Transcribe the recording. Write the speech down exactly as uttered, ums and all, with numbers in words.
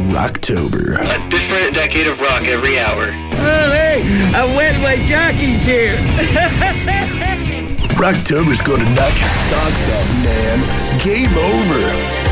Rocktober. A different decade of rock every hour. Oh, hey, I wet my jockey chair. Rocktober's gonna knock your socks off, man. Game over.